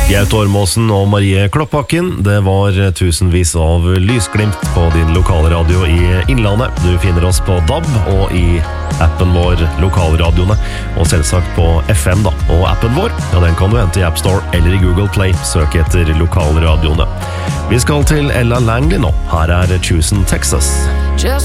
Gaute Ormåsen og Marie Kloppakken. Det var tusenvis av lysglimt på din lokalradio i Innlandet. Du finner oss på DAB og i appen vår Lokalradioene, og selvsagt på FM da. Og appen vår, ja, den kan du hente i App Store eller i Google Play. Søk etter Lokalradioene. Vi skal til Ella Langley nå. Her er Choosing Texas.